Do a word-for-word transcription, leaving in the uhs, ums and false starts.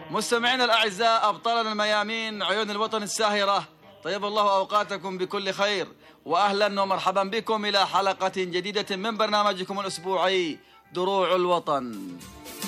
مستمعينا الأعزاء، أبطالنا الميامين، عيون الوطن الساهرة، طيب الله أوقاتكم بكل خير، وأهلا ومرحبا بكم إلى حلقة جديدة من برنامجكم الأسبوعي دروع الوطن.